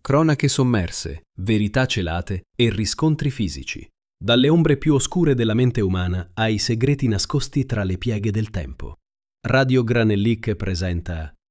Cronache sommerse, verità celate e riscontri fisici. Dalle ombre più oscure della mente umana ai segreti nascosti tra le pieghe del tempo. Radio Granellic presenta